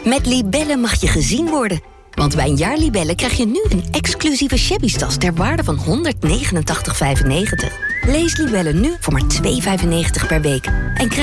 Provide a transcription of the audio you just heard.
Met Libellen mag je gezien worden. Want bij een jaar Libellen krijg je nu een exclusieve shabby-tas ter waarde van €189,95. Lees Libellen nu voor maar €2,95 per week. En krijg